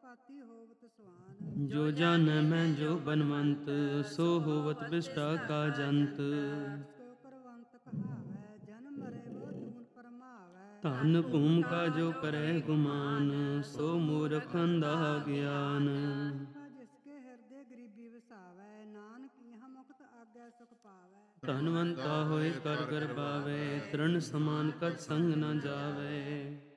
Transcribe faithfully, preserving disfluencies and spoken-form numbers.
ਪਾਤੀ ਹੋਵਤ ਸਵਾਨ। ਜੋ ਜਾਣੈ ਮੈਂ ਜੋ ਬਨਵੰਤ, ਸੋ ਹੋਵਤ ਬਿਸ਼ਟਾ ਕਾ ਜੰਤ। ਸੋ ਕਰਵੰਤ ਕਹਾਵੈ, ਜਨਮ ਮਰੇ ਬਹੁ ਤੂਨ ਪਰਮਾਵੈ। ਧਨ ਭੂਮਿਕਾ ਜੋ ਕਰੈ ਗੁਮਾਨ, ਸੋ ਮੂਰਖ ਅੰਧਾ ਗਿਆਨ। ਜਿਸਕੇ ਹਿਰਦੇ ਗਰੀਬੀ ਵਸਾਵੈ, ਨਾਨਕ ਇਹਾ ਮੁਕਤ ਆਗੈ ਸੁਖ ਪਾਵੈ। ਧਨਵੰਤਾ ਹੋਏ ਕਰ ਗਰਬਾਵੇ, ਤ੍ਰਿਣ ਸਮਾਨ ਕਤ ਸੰਗ ਨ ਜਾਵੇ।